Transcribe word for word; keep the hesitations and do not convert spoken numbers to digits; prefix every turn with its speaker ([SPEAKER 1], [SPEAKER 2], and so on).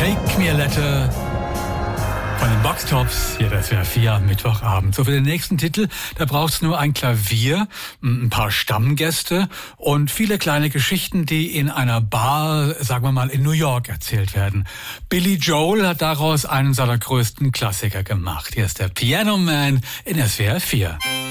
[SPEAKER 1] Write Me a Letter von den Boxtops. Hier, das wäre vier am Mittwochabend. So, für den nächsten Titel, da braucht's nur ein Klavier, ein paar Stammgäste und viele kleine Geschichten, die in einer Bar, sagen wir mal, in New York erzählt werden. Billy Joel hat daraus einen seiner größten Klassiker gemacht. Hier ist der Piano Man in S W R vier.